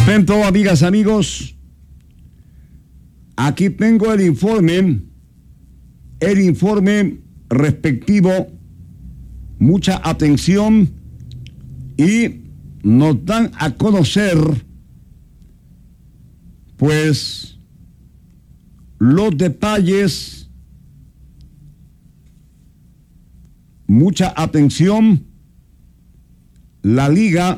Atento, amigas, amigos. Aquí tengo el informe respectivo. Mucha atención y nos dan a conocer, pues, los detalles. Mucha atención. La Liga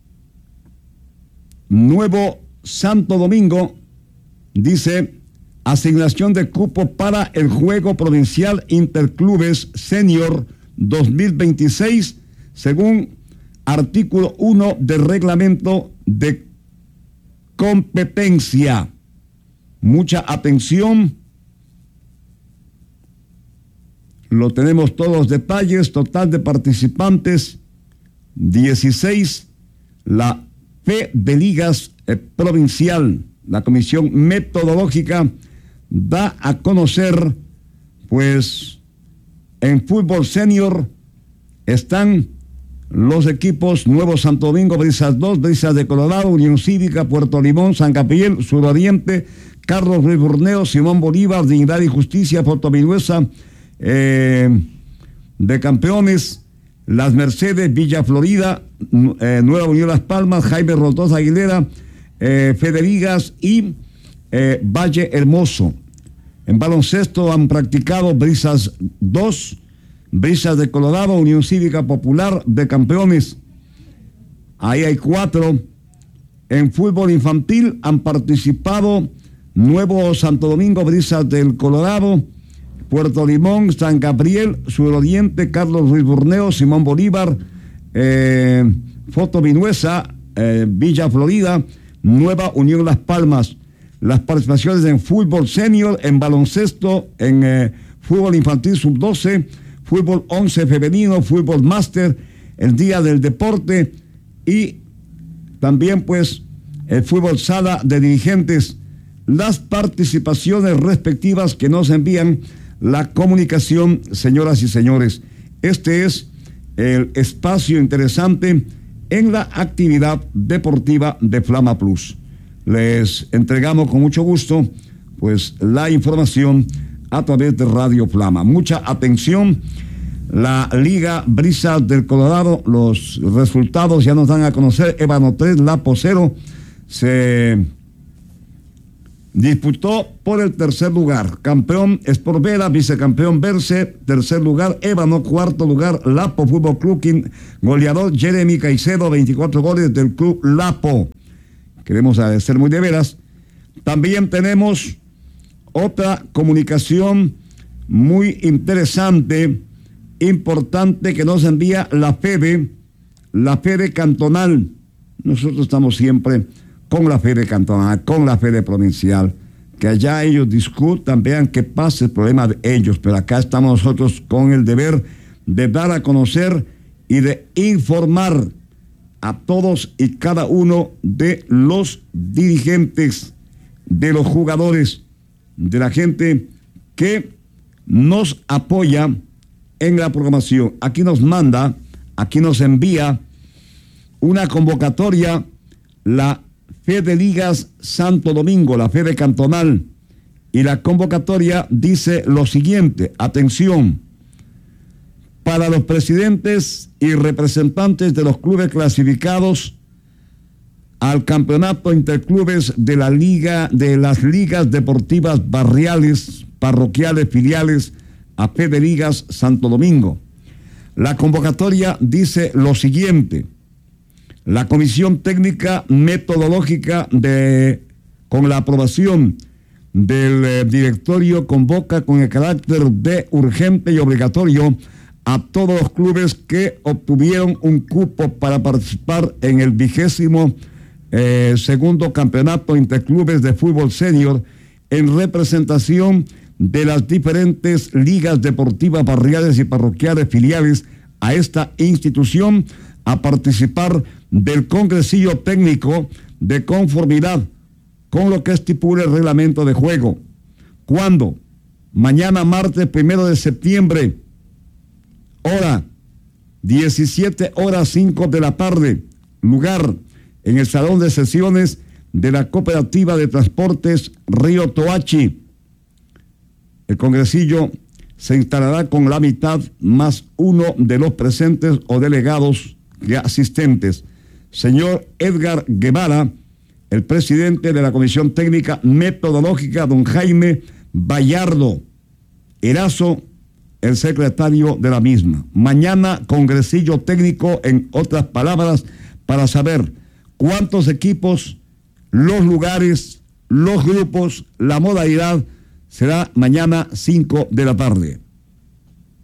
Nuevo Santo Domingo dice: asignación de cupo para el juego provincial Interclubes Senior 2026, según artículo 1 del reglamento de competencia. Mucha atención. Lo tenemos todos los detalles. Total de participantes 16. La Fe de Ligas Provincial, la Comisión Metodológica, da a conocer, pues, en fútbol senior están los equipos Nuevo Santo Domingo, Brisas 2, Brisas de Colorado, Unión Cívica, Puerto Limón, San Gabriel, Suroriente, Carlos Ruiz Burneo, Simón Bolívar, Dignidad y Justicia, Puerto Vinuesa, de campeones, Las Mercedes, Villa Florida, Nueva Unión Las Palmas, Jaime Rotos Aguilera, Federigas y Valle Hermoso. En baloncesto han practicado Brisas 2, Brisas de Colorado, Unión Cívica Popular de campeones. Ahí hay 4. En fútbol infantil han participado Nuevo Santo Domingo, Brisas del Colorado, Puerto Limón, San Gabriel, Suroriente, Carlos Ruiz Burneo, Simón Bolívar, Foto Vinuesa, Villa Florida, Nueva Unión Las Palmas. Las participaciones en fútbol senior, en baloncesto, en fútbol infantil sub-12, fútbol 11 femenino, fútbol máster, el Día del Deporte y también, pues, el fútbol sala de dirigentes. Las participaciones respectivas que nos envían la comunicación, señoras y señores. Este es el espacio interesante en la actividad deportiva de Flama Plus. Les entregamos con mucho gusto, pues, la información a través de Radio Flama. Mucha atención. La Liga Brisas del Colorado, los resultados ya nos dan a conocer. Ébano 3, Lapo 0. Se disputó por el tercer lugar. Campeón Sport Vera, vicecampeón Berce, tercer lugar Ébano, cuarto lugar Lapo Fútbol Club, goleador Jeremy Caicedo, 24 goles del Club Lapo. Queremos agradecer muy de veras. También tenemos otra comunicación muy interesante, importante, que nos envía la FEDE cantonal. Nosotros estamos siempre con la FEDE cantonal, con la FEDE provincial, que allá ellos discutan, vean qué pasa, el problema de ellos, pero acá estamos nosotros con el deber de dar a conocer y de informar a todos y cada uno de los dirigentes, de los jugadores, de la gente que nos apoya en la programación. Aquí nos manda, aquí nos envía una convocatoria la Fede Ligas Santo Domingo, la Fede Cantonal, y la convocatoria dice lo siguiente: atención, para los presidentes y representantes de los clubes clasificados al campeonato interclubes de la liga, de las ligas deportivas barriales, parroquiales, filiales a Fede Ligas Santo Domingo. La convocatoria dice lo siguiente: la Comisión Técnica Metodológica con la aprobación del directorio convoca con el carácter de urgente y obligatorio a todos los clubes que obtuvieron un cupo para participar en el 22º Campeonato Interclubes de Fútbol Senior en representación de las diferentes ligas deportivas barriales y parroquiales filiales a esta institución, a participar del congresillo técnico de conformidad con lo que estipula el reglamento de juego. ¿Cuándo? Mañana, martes 1 de septiembre, hora 17:05 de la tarde, lugar en el salón de sesiones de la Cooperativa de Transportes Río Toachi. El congresillo se instalará con la mitad más uno de los presentes o delegados que asistentes. Señor Edgar Guevara, el presidente de la Comisión Técnica Metodológica, don Jaime Vallardo Erazo, el secretario de la misma. Mañana, congresillo técnico, en otras palabras, para saber cuántos equipos, los lugares, los grupos, la modalidad, será mañana 5 de la tarde.